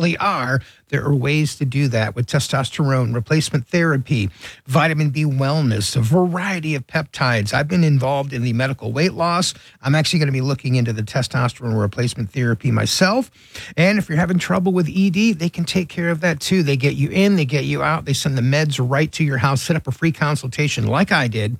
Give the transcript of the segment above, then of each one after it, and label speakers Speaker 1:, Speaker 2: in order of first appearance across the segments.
Speaker 1: really are. There are ways to do that with testosterone replacement therapy, vitamin B wellness, a variety of peptides. I've been involved in the medical weight loss. I'm actually going to be looking into the testosterone replacement therapy myself. And if you're having trouble with ED, they can take care of that too. They get you in, they get you out, they send the meds right to your house. Set up a free consultation like I did.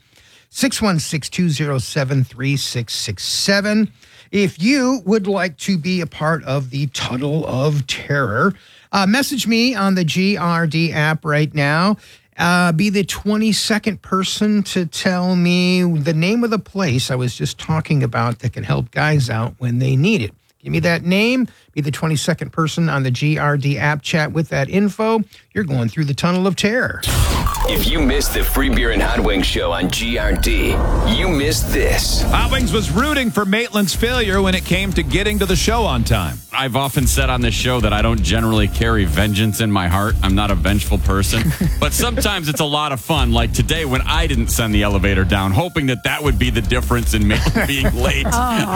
Speaker 1: 616-207-3667. If you would like to be a part of the Tunnel of Terror, message me on the GRD app right now. Be the 22nd person to tell me the name of the place I was just talking about that can help guys out when they need it. Give me that name. Be the 22nd person on the GRD app chat with that info. You're going through the Tunnel of Terror.
Speaker 2: If you missed the Free Beer and Hot Wings show on GRD, you missed this.
Speaker 3: Hot Wings was rooting for Maitland's failure when it came to getting to the show on time.
Speaker 4: I've often said on this show that I don't generally carry vengeance in my heart. I'm not a vengeful person. But sometimes it's a lot of fun, like today when I didn't send the elevator down, hoping that would be the difference in Maitland being late.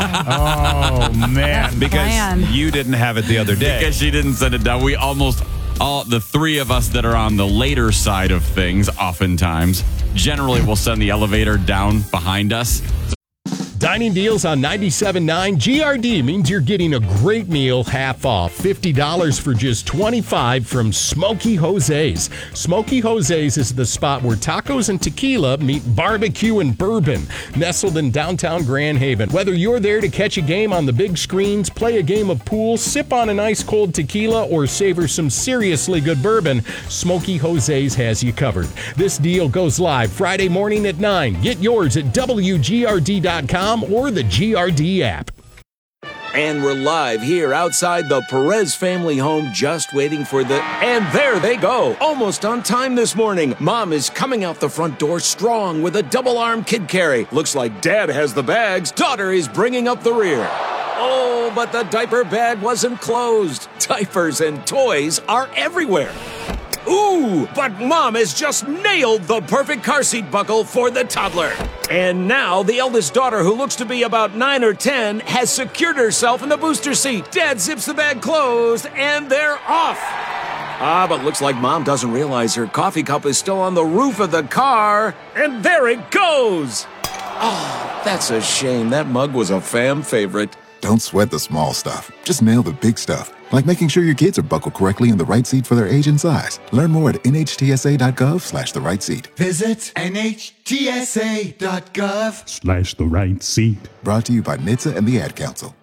Speaker 3: Oh, man. Because you didn't have it the other day.
Speaker 4: Because she didn't send it down. We almost... all the three of us that are on the later side of things, oftentimes, generally will send the elevator down behind us.
Speaker 5: Dining deals on 97.9 GRD means you're getting a great meal half off. $50 for just $25 from Smokey Jose's. Smokey Jose's is the spot where tacos and tequila meet barbecue and bourbon. Nestled in downtown Grand Haven. Whether you're there to catch a game on the big screens, play a game of pool, sip on an ice cold tequila, or savor some seriously good bourbon, Smokey Jose's has you covered. This deal goes live Friday morning at 9. Get yours at WGRD.com or the GRD app.
Speaker 6: And we're live here outside the Perez family home, just waiting for the... And there they go, almost on time this morning. Mom is coming out the front door strong with a double-arm kid carry. Looks like Dad has the bags. Daughter is bringing up the rear. Oh, but the diaper bag wasn't closed. Diapers and toys are everywhere. Ooh, but Mom has just nailed the perfect car seat buckle for the toddler. And now the eldest daughter, who looks to be about 9 or 10, has secured herself in the booster seat. Dad zips the bag closed, and they're off. But looks like Mom doesn't realize her coffee cup is still on the roof of the car. And there it goes. Oh, that's a shame. That mug was a fam favorite.
Speaker 7: Don't sweat the small stuff. Just nail the big stuff. Like making sure your kids are buckled correctly in the right seat for their age and size. Learn more at nhtsa.gov/the right seat.
Speaker 8: Visit nhtsa.gov/the
Speaker 5: right seat.
Speaker 7: Brought to you by NHTSA and the Ad Council.